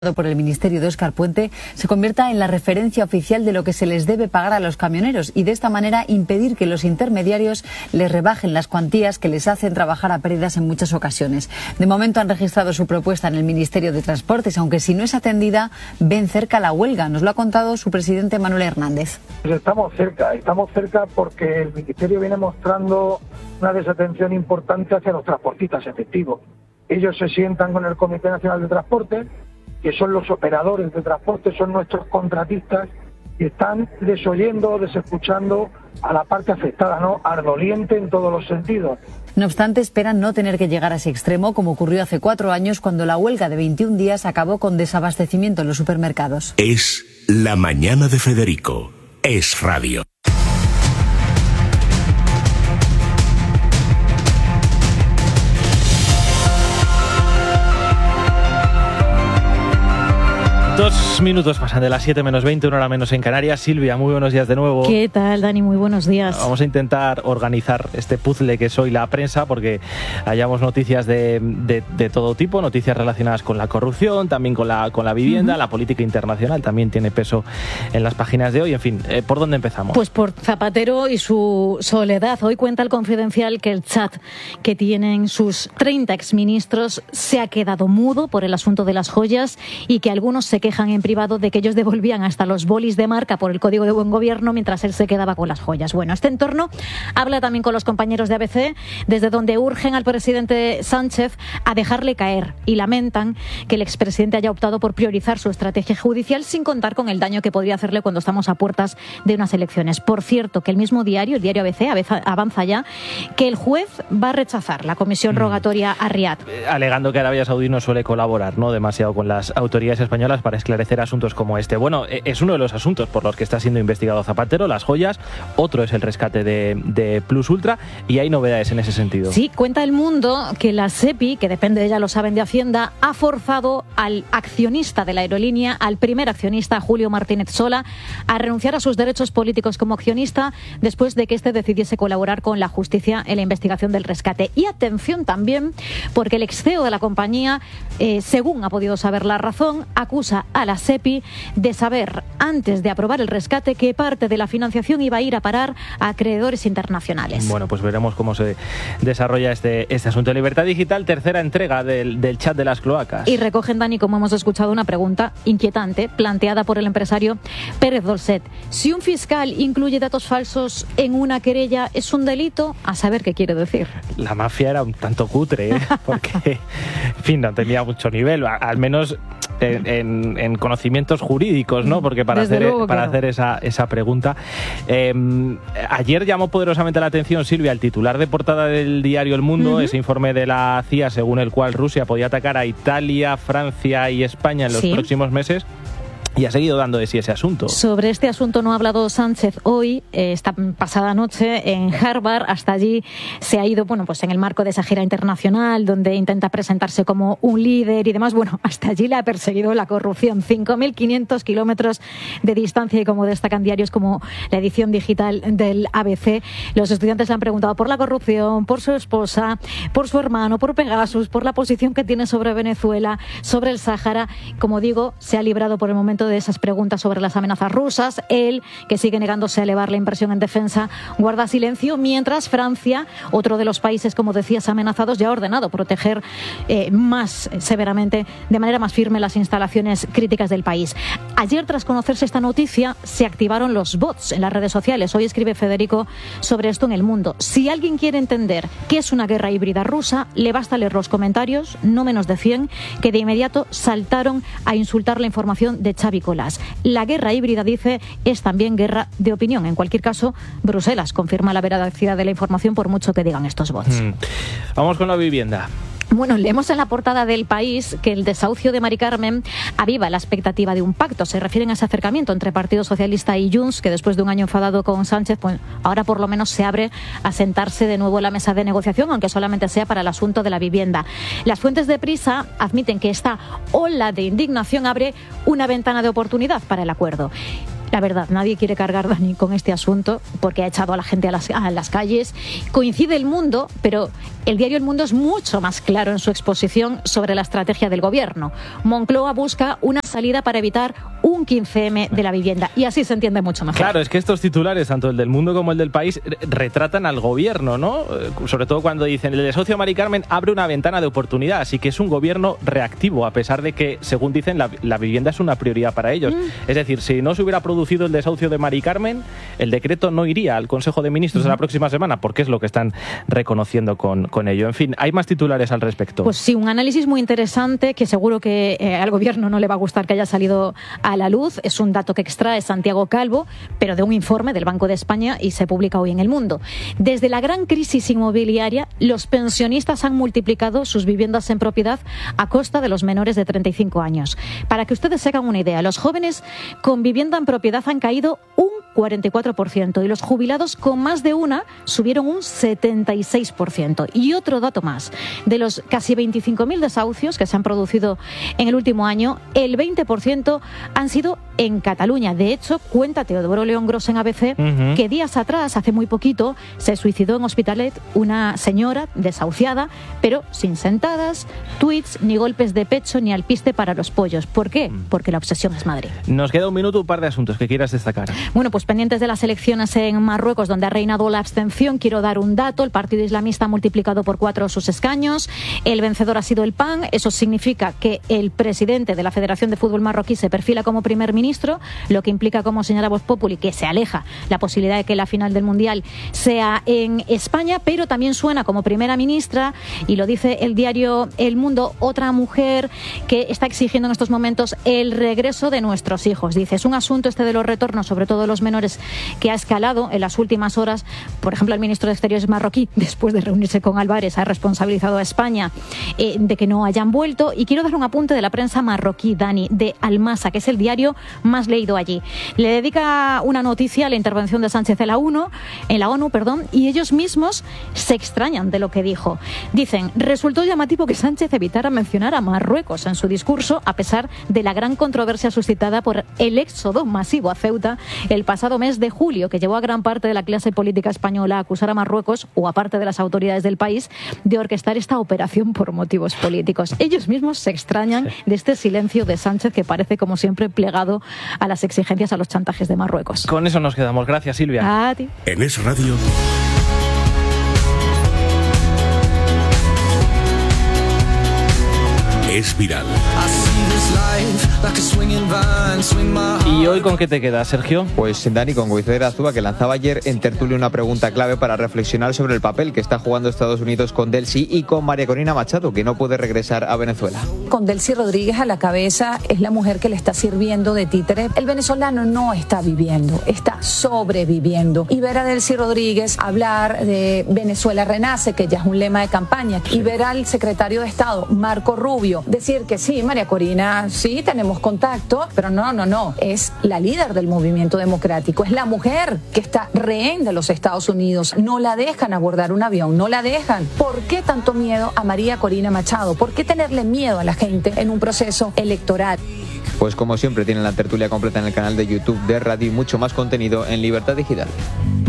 por el Ministerio de Óscar Puente se convierta en la referencia oficial de lo que se les debe pagar a los camioneros y de esta manera impedir que los intermediarios les rebajen las cuantías que les hacen trabajar a pérdidas en muchas ocasiones. De momento han registrado su propuesta en el Ministerio de Transportes, aunque si no es atendida ven cerca la huelga. Nos lo ha contado su presidente Manuel Hernández. Pues estamos cerca porque el Ministerio viene mostrando una desatención importante hacia los transportistas efectivos. Ellos se sientan con el Comité Nacional de Transporte, que son los operadores de transporte, son nuestros contratistas, y están desoyendo, desescuchando a la parte afectada, ¿no? Ardoliente en todos los sentidos. No obstante, esperan no tener que llegar a ese extremo, como ocurrió hace 4 años cuando la huelga de 21 días acabó con desabastecimiento en los supermercados. Es la mañana de Federico. Es radio. Dos minutos pasan de las 7 menos 20, una hora menos en Canarias. Silvia, muy buenos días de nuevo. ¿Qué tal, Dani? Muy buenos días. Vamos a intentar organizar este puzzle que es hoy la prensa, porque hallamos noticias de todo tipo, noticias relacionadas con la corrupción, también con la vivienda, la política internacional también tiene peso en las páginas de hoy. En fin, ¿por dónde empezamos? Pues por Zapatero y su soledad. Hoy cuenta el Confidencial que el chat que tienen sus 30 exministros se ha quedado mudo por el asunto de las joyas y que algunos se quejan en privado de que ellos devolvían hasta los bolis de marca por el Código de Buen Gobierno mientras él se quedaba con las joyas. Bueno, este entorno habla también con los compañeros de ABC, desde donde urgen al presidente Sánchez a dejarle caer y lamentan que el expresidente haya optado por priorizar su estrategia judicial sin contar con el daño que podría hacerle cuando estamos a puertas de unas elecciones. Por cierto, que el mismo diario, el diario ABC, avanza ya que el juez va a rechazar la comisión rogatoria a Riad. Alegando que Arabia Saudí no suele colaborar, ¿no?, demasiado con las autoridades españolas para esclarecer asuntos como este. Bueno, es uno de los asuntos por los que está siendo investigado Zapatero, las joyas. Otro es el rescate de Plus Ultra, y hay novedades en ese sentido. Sí, cuenta El Mundo que la SEPI, que depende, ya lo saben, de Hacienda, ha forzado al accionista de la aerolínea, al primer accionista, Julio Martínez Sola, a renunciar a sus derechos políticos como accionista después de que éste decidiese colaborar con la justicia en la investigación del rescate. Y atención también, porque el ex CEO de la compañía, según ha podido saber La Razón, acusa a la SEPI de saber, antes de aprobar el rescate, que parte de la financiación iba a ir a parar a acreedores internacionales. Bueno, pues veremos cómo se desarrolla este asunto. Libertad Digital, tercera entrega del chat de las cloacas. Y recogen, Dani, como hemos escuchado, una pregunta inquietante planteada por el empresario Pérez Dolcet. Si un fiscal incluye datos falsos en una querella, ¿es un delito? A saber qué quiere decir. La mafia era un tanto cutre, porque, en fin, no tenía mucho nivel, al menos en conocimientos jurídicos, ¿no? Porque para hacer esa pregunta. Ayer llamó poderosamente la atención, Silvia, el titular de portada del diario El Mundo, ese informe de la CIA según el cual Rusia podía atacar a Italia, Francia y España en los próximos meses. Y ha seguido dando de sí ese asunto. Sobre este asunto no ha hablado Sánchez hoy, esta pasada noche en Harvard. Hasta allí se ha ido, bueno, pues en el marco de esa gira internacional donde intenta presentarse como un líder y demás. Bueno, hasta allí le ha perseguido la corrupción. 5.500 kilómetros de distancia, y como destacan diarios como la edición digital del ABC, los estudiantes le han preguntado por la corrupción, por su esposa, por su hermano, por Pegasus, por la posición que tiene sobre Venezuela, sobre el Sáhara. Como digo, se ha librado por el momento de esas preguntas sobre las amenazas rusas. Él, que sigue negándose a elevar la inversión en defensa, guarda silencio, mientras Francia, otro de los países, como decías, amenazados, ya ha ordenado proteger más severamente, de manera más firme, las instalaciones críticas del país. Ayer, tras conocerse esta noticia, se activaron los bots en las redes sociales. Hoy escribe Federico sobre esto en El Mundo. Si alguien quiere entender qué es una guerra híbrida rusa, le basta leer los comentarios, no menos de 100, que de inmediato saltaron a insultar la información de Xavi Colás. La guerra híbrida, dice, es también guerra de opinión. En cualquier caso, Bruselas confirma la veracidad de la información por mucho que digan estos bots. Vamos con la vivienda. Bueno, leemos en la portada del País que el desahucio de Mari Carmen aviva la expectativa de un pacto. Se refieren a ese acercamiento entre Partido Socialista y Junts, que después de un año enfadado con Sánchez, pues ahora por lo menos se abre a sentarse de nuevo en la mesa de negociación, aunque solamente sea para el asunto de la vivienda. Las fuentes de Prisa admiten que esta ola de indignación abre una ventana de oportunidad para el acuerdo. La verdad, nadie quiere cargar, Dani, con este asunto porque ha echado a la gente a las calles. Coincide El Mundo, pero el diario El Mundo es mucho más claro en su exposición sobre la estrategia del gobierno. Moncloa busca una salida para evitar un 15M de la vivienda, y así se entiende mucho mejor. Claro, es que estos titulares, tanto el del Mundo como el del País, retratan al gobierno, ¿no? Sobre todo cuando dicen, el desahucio de Mari Carmen abre una ventana de oportunidad, así que es un gobierno reactivo, a pesar de que, según dicen, la vivienda es una prioridad para ellos. Es decir, si no se hubiera producido el desahucio de Mari Carmen, el decreto no iría al Consejo de Ministros de la próxima semana, porque es lo que están reconociendo con ello. En fin, hay más titulares al respecto. Pues sí, un análisis muy interesante que seguro que al gobierno no le va a gustar que haya salido a la luz. Es un dato que extrae Santiago Calvo, pero de un informe del Banco de España, y se publica hoy en El Mundo. Desde la gran crisis inmobiliaria, los pensionistas han multiplicado sus viviendas en propiedad a costa de los menores de 35 años. Para que ustedes se hagan una idea, los jóvenes con vivienda en propiedad han caído un 44% y los jubilados con más de una subieron un 76%. Y otro dato más, de los casi 25.000 desahucios que se han producido en el último año, el 20% han sido en Cataluña. De hecho, cuenta Teodoro León Gros en ABC que días atrás, hace muy poquito, se suicidó en Hospitalet una señora desahuciada, pero sin sentadas, tuits, ni golpes de pecho, ni alpiste para los pollos. ¿Por qué? Porque la obsesión es Madrid. Nos queda un minuto, un par de asuntos que quieras destacar. Bueno, pues pendientes de las elecciones en Marruecos, donde ha reinado la abstención, quiero dar un dato. El Partido Islamista ha multiplicado por 4 sus escaños. El vencedor ha sido el PAN. Eso significa que el presidente de la Federación de Fútbol marroquí se perfila como primer ministro, lo que implica, como señala Voz Populi, que se aleja la posibilidad de que la final del Mundial sea en España, pero también suena como primera ministra, y lo dice el diario El Mundo, otra mujer que está exigiendo en estos momentos el regreso de nuestros hijos. Dice, es un asunto este de los retornos, sobre todo los menores, que ha escalado en las últimas horas. Por ejemplo, el ministro de Exteriores marroquí, después de reunirse con Álvarez, ha responsabilizado a España de que no hayan vuelto. Y quiero dar un apunte de la prensa marroquí, Dani, de Almasa, que es el diario más leído allí. Le dedica una noticia a la intervención de Sánchez en la ONU, y ellos mismos se extrañan de lo que dijo. Dicen, resultó llamativo que Sánchez evitara mencionar a Marruecos en su discurso, a pesar de la gran controversia suscitada por el éxodo masivo a Ceuta el pasado mes de julio, que llevó a gran parte de la clase política española a acusar a Marruecos, o a parte de las autoridades del país, de orquestar esta operación por motivos políticos. Ellos mismos se extrañan de este silencio de Sánchez, que parece, como siempre, plegado a las exigencias, a los chantajes de Marruecos. Con eso nos quedamos. Gracias, Silvia. A ti. En Es Radio. Es viral. ¿Y hoy con qué te quedas, Sergio? Pues Dani, con Goizueta Azúa, que lanzaba ayer en tertulia una pregunta clave para reflexionar sobre el papel que está jugando Estados Unidos con Delcy y con María Corina Machado, que no puede regresar a Venezuela. Con Delcy Rodríguez a la cabeza, es la mujer que le está sirviendo de títere. El venezolano no está viviendo, está sobreviviendo. Y ver a Delcy Rodríguez hablar de Venezuela renace, que ya es un lema de campaña, y ver al secretario de Estado, Marco Rubio, decir que sí, María Corina, sí, tenemos contacto, pero no, es la líder del movimiento democrático, es la mujer que está rehén de los Estados Unidos, no la dejan abordar un avión, no la dejan. ¿Por qué tanto miedo a María Corina Machado? ¿Por qué tenerle miedo a la gente en un proceso electoral? Pues como siempre tienen la tertulia completa en el canal de YouTube de Radio y mucho más contenido en Libertad Digital.